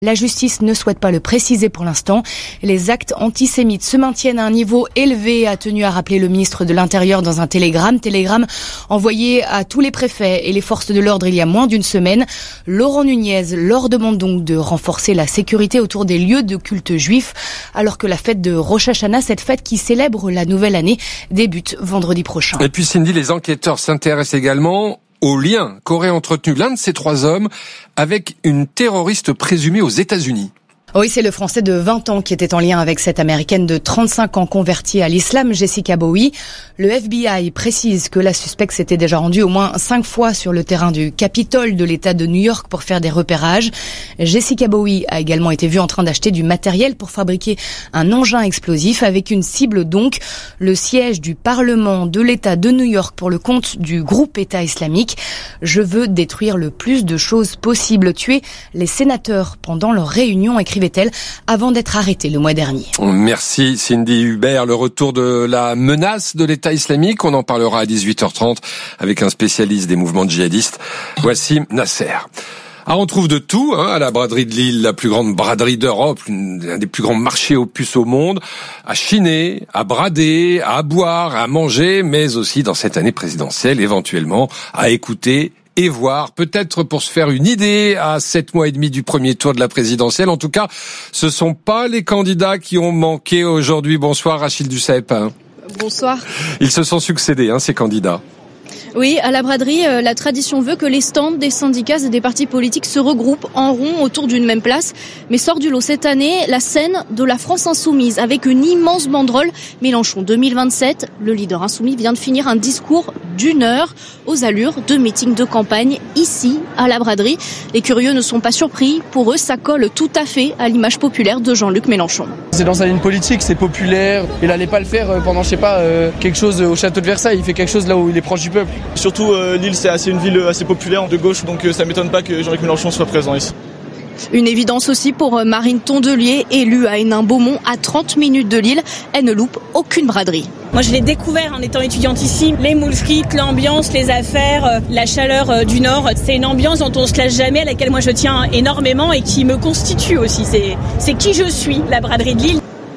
La justice ne souhaite pas le préciser pour l'instant. Les actes antisémites se maintiennent à un niveau élevé, a tenu à rappeler le ministre de l'Intérieur dans un télégramme envoyé à tous les préfets et les forces de l'ordre il y a moins d'une semaine. Laurent Nunez leur demande donc de renforcer la sécurité autour des lieux de culte juifs, alors que la fête de Rosh Hashanah, cette fête qui célèbre la nouvelle année, débute vendredi prochain. Et puis Cindy, les enquêteurs s'intéressent également au lien qu'aurait entretenu l'un de ces trois hommes avec une terroriste présumée aux États-Unis. Oui, c'est le Français de 20 ans qui était en lien avec cette Américaine de 35 ans convertie à l'islam, Jessica Bowie. Le FBI précise que la suspecte s'était déjà rendue au moins 5 fois sur le terrain du Capitole de l'État de New York pour faire des repérages. Jessica Bowie a également été vue en train d'acheter du matériel pour fabriquer un engin explosif avec une cible donc, le siège du Parlement de l'État de New York pour le compte du groupe État islamique. Je veux détruire le plus de choses possible, tuer les sénateurs pendant leur réunion, écrivait-elle avant d'être arrêtée le mois dernier. Merci Cindy Hubert. Le retour de la menace de l'État islamique, on en parlera à 18h30 avec un spécialiste des mouvements djihadistes. Voici Nasser. Ah, on trouve de tout à la braderie de Lille, la plus grande braderie d'Europe, l'un des plus grands marchés aux puces au monde, à chiner, à brader, à boire, à manger, mais aussi dans cette année présidentielle, éventuellement, à écouter et voir, peut-être pour se faire une idée à 7 mois et demi du premier tour de la présidentielle. En tout cas, ce sont pas les candidats qui ont manqué aujourd'hui. Bonsoir Rachel Duceppe. Bonsoir. Ils se sont succédés, ces candidats. Oui, à la braderie, la tradition veut que les stands des syndicats et des partis politiques se regroupent en rond autour d'une même place. Mais sort du lot cette année la scène de la France insoumise avec une immense banderole Mélenchon 2027. Le leader insoumis vient de finir un discours d'1 heure aux allures de meeting de campagne ici à la braderie. Les curieux ne sont pas surpris. Pour eux, ça colle tout à fait à l'image populaire de Jean-Luc Mélenchon. C'est dans sa ligne politique, c'est populaire. Il n'allait pas le faire pendant, quelque chose au château de Versailles. Il fait quelque chose là où il est proche du peuple. Surtout Lille, c'est une ville assez populaire de gauche, donc ça m'étonne pas que Jean-Luc Mélenchon soit présent ici. Une évidence aussi pour Marine Tondelier, élue à Hénin-Beaumont, à 30 minutes de Lille. Elle ne loupe aucune braderie. Moi, je l'ai découvert en étant étudiante ici. Les moules frites, l'ambiance, les affaires, la chaleur du Nord. C'est une ambiance dont on se lasse jamais, à laquelle moi je tiens énormément et qui me constitue aussi. C'est qui je suis, la braderie de Lille.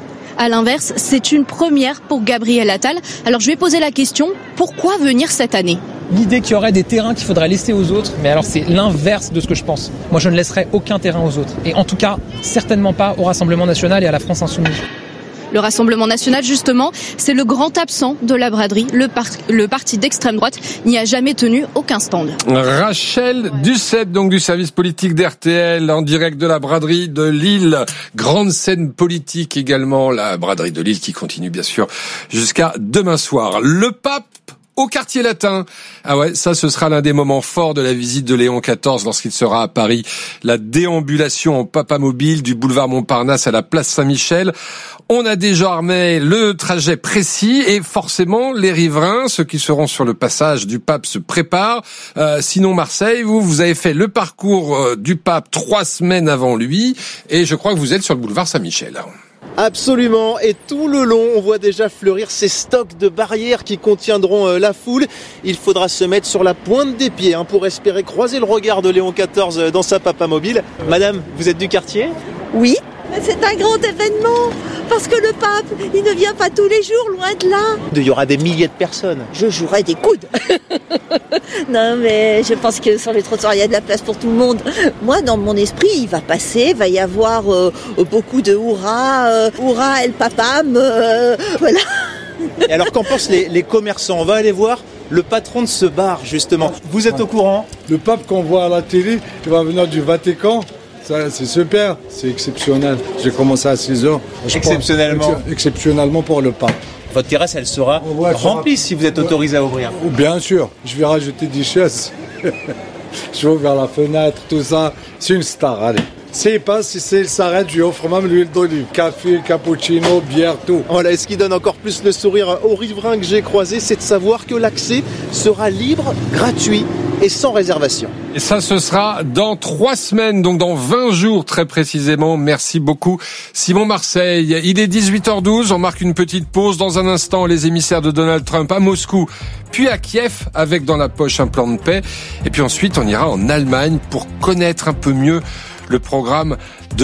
À l'inverse, c'est une première pour Gabriel Attal. Alors je vais poser la question, pourquoi venir cette année ? L'idée qu'il y aurait des terrains qu'il faudrait laisser aux autres, mais alors c'est l'inverse de ce que je pense. Moi je ne laisserai aucun terrain aux autres. Et en tout cas, certainement pas au Rassemblement National et à la France Insoumise. Le Rassemblement National, justement, c'est le grand absent de la braderie. Le parti d'extrême droite n'y a jamais tenu aucun stand. Rachel Duceppe, donc du service politique d'RTL, en direct de la braderie de Lille. Grande scène politique également, la braderie de Lille qui continue bien sûr jusqu'à demain soir. Le pape au quartier latin. Ah ouais, ça ce sera l'un des moments forts de la visite de Léon XIV lorsqu'il sera à Paris. La déambulation en papamobile du boulevard Montparnasse à la place Saint-Michel. On a désormais le trajet précis et forcément les riverains, ceux qui seront sur le passage du pape se préparent. Sinon Marseille, vous avez fait le parcours du pape 3 semaines avant lui et je crois que vous êtes sur le boulevard Saint-Michel. Absolument, et tout le long, on voit déjà fleurir ces stocks de barrières qui contiendront la foule. Il faudra se mettre sur la pointe des pieds pour espérer croiser le regard de Léon XIV dans sa papamobile. Madame, vous êtes du quartier ? Oui, c'est un grand événement, parce que le pape, il ne vient pas tous les jours, loin de là. Il y aura des milliers de personnes. Je jouerai des coudes. Non, mais je pense que sur les trottoirs, il y a de la place pour tout le monde. Moi, dans mon esprit, il va passer, il va y avoir beaucoup de hurrah, hurrah el papam, voilà. Et alors qu'en pensent les commerçants ? On va aller voir le patron de ce bar, justement. Vous êtes au courant ? Le pape qu'on voit à la télé, qui va venir du Vatican, ça, c'est super, c'est exceptionnel. J'ai commencé à 6h. Exceptionnellement ? Exceptionnellement pour le pape. Votre terrasse, elle sera remplie si vous êtes autorisé à ouvrir. Bien sûr, je vais rajouter des chaises. Je vais ouvrir la fenêtre, tout ça. C'est une star, allez. S'il passe, s'il s'arrête, je lui offre même l'huile d'olive. Café, cappuccino, bière, tout. Voilà, et ce qui donne encore plus le sourire aux riverains que j'ai croisés, c'est de savoir que l'accès sera libre, gratuit et sans réservation. Et ça, ce sera dans 3 semaines, donc dans 20 jours très précisément. Merci beaucoup Simon Marseille. Il est 18h12, on marque une petite pause. Dans un instant, les émissaires de Donald Trump à Moscou, puis à Kiev, avec dans la poche un plan de paix. Et puis ensuite, on ira en Allemagne pour connaître un peu mieux le programme